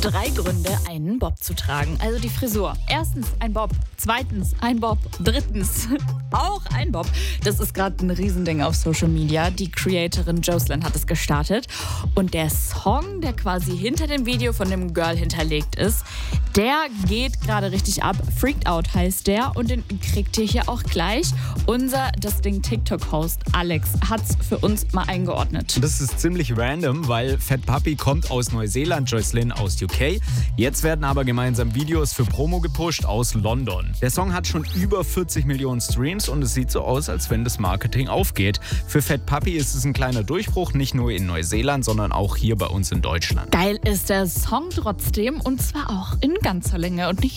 3 Gründe, einen Bob zu tragen. Also die Frisur. Erstens ein Bob, zweitens ein Bob, drittens auch ein Bob. Das ist gerade ein Riesending auf Social Media. Die Creatorin Jocelyn hat es gestartet. Und der Song, der quasi hinter dem Video von dem Girl hinterlegt ist, der geht gerade richtig ab. Freaked Out heißt der und den kriegt ihr hier auch gleich. Unser Das Ding TikTok-Host Alex hat's für uns mal eingeordnet. Das ist ziemlich random, weil Fat Puppy kommt aus Neuseeland, Jocelyn aus UK. Jetzt werden aber gemeinsam Videos für Promo gepusht aus London. Der Song hat schon über 40 Millionen Streams und es sieht so aus, als wenn das Marketing aufgeht. Für Fat Puppy ist es ein kleiner Durchbruch, nicht nur in Neuseeland, sondern auch hier bei uns in Deutschland. Geil ist der Song trotzdem und zwar auch in ganzer Länge und nicht